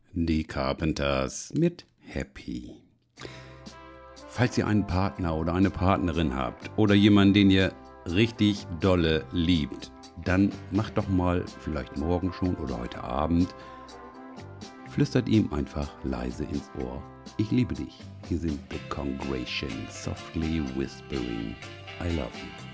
Die Carpenters mit Happy. Falls ihr einen Partner oder eine Partnerin habt oder jemanden, den ihr richtig dolle liebt, dann macht doch mal, vielleicht morgen schon oder heute Abend, flüstert ihm einfach leise ins Ohr: Ich liebe dich. Hier sind The Congregation, softly whispering, I love you.